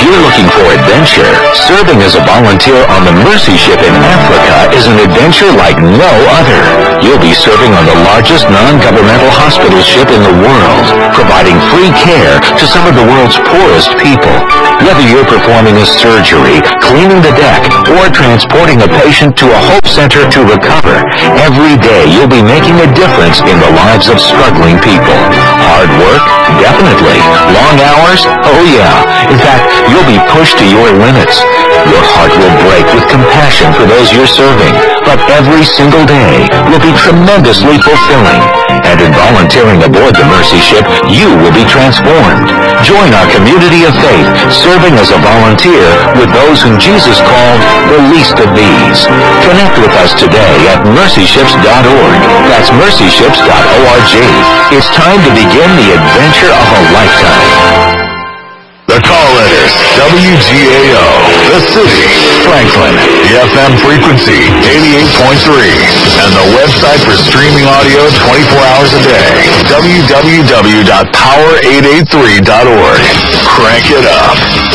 you're looking for adventure, serving as a volunteer on the Mercy Ship in Africa is an adventure like no other. You'll be serving on the largest non-governmental hospital ship in the world, providing free care to some of the world's poorest people. Whether you're performing a surgery, cleaning the deck, or transporting a patient to a Hope Center to recover, every day you'll be making a difference in the lives of struggling people. Hard work? Definitely. Long hours? Oh yeah. In fact, you'll be pushed to your limits. Your heart will break with compassion for those you're serving, but every single day will be tremendously fulfilling. And in volunteering aboard the Mercy Ship, you will be transformed. Join our community of faith, serving as a volunteer with those whom Jesus called the least of these. Connect with us today at mercyships.org. That's mercyships.org. It's time to begin the adventure of a lifetime. The call letters, WGAO, the city, Franklin, the FM frequency, 88.3, and the website for streaming audio 24 hours a day, www.power883.org. Crank it up.